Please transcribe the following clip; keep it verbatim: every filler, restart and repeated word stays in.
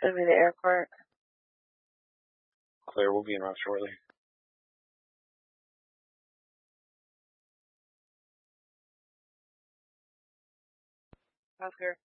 It'll be the airport. Clear, we'll be en route shortly. Oscar.